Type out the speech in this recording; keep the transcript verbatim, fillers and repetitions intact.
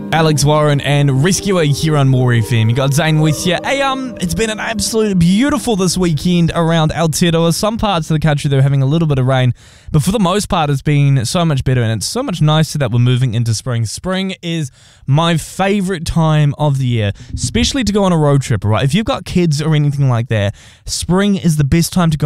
Alex Warren and Rescuer here on More F M. You got Zane with you. Hey, um, it's been an absolute beautiful this weekend around Aotearoa. Some parts of the country, they're having a little bit of rain, but for the most part, it's been so much better, and it's so much nicer that we're moving into spring. Spring is my favorite time of the year, especially to go on a road trip, right? If you've got kids or anything like that, spring is the best time to go